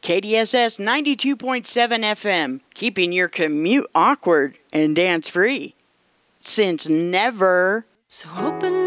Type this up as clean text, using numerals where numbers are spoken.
KDSS 92.7 FM, keeping your commute awkward and dance-free. Since never. So open